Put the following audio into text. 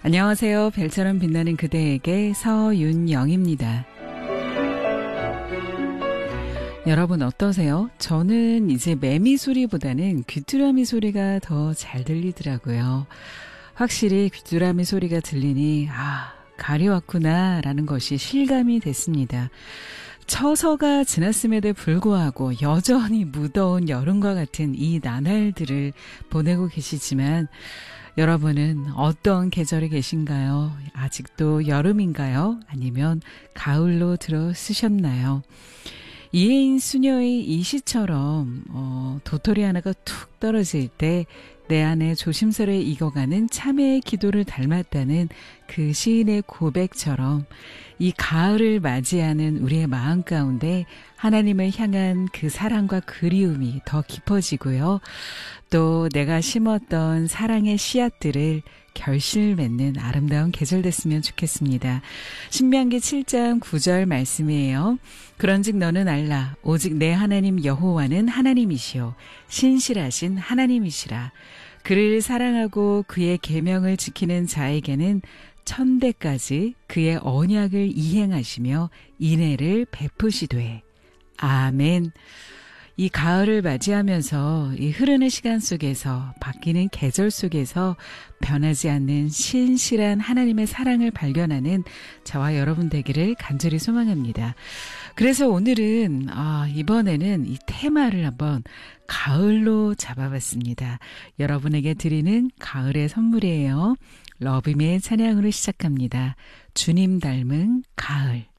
안녕하세요. 별처럼 빛나는 그대에게 서윤영입니다. 여러분 어떠세요? 저는 이제 매미 소리보다는 귀뚜라미 소리가 더 잘 들리더라고요. 확실히 귀뚜라미 소리가 들리니 가을이 왔구나 라는 것이 실감이 됐습니다. 처서가 지났음에도 불구하고 여전히 무더운 여름과 같은 이 나날들을 보내고 계시지만 여러분은 어떤 계절에 계신가요? 아직도 여름인가요? 아니면 가을로 들어서셨나요? 이혜인 수녀의 이 시처럼 도토리 하나가 툭 떨어질 때 내 안에 조심스레 익어가는 참회의 기도를 닮았다는 그 시인의 고백처럼 이 가을을 맞이하는 우리의 마음 가운데 하나님을 향한 그 사랑과 그리움이 더 깊어지고요. 또 내가 심었던 사랑의 씨앗들을 결실 맺는 아름다운 계절 됐으면 좋겠습니다. 신명기 7장 9절 말씀이에요. 그런즉 너는 알라 오직 내 하나님 여호와는 하나님이시요 신실하신 하나님이시라. 그를 사랑하고 그의 계명을 지키는 자에게는 천대까지 그의 언약을 이행하시며 인애를 베푸시되. 아멘. 이 가을을 맞이하면서 이 흐르는 시간 속에서 바뀌는 계절 속에서 변하지 않는 신실한 하나님의 사랑을 발견하는 저와 여러분 되기를 간절히 소망합니다. 그래서 오늘은 이번에는 이 테마를 한번 가을로 잡아봤습니다. 여러분에게 드리는 가을의 선물이에요. 러브미의 찬양으로 시작합니다. 주님 닮은 가을.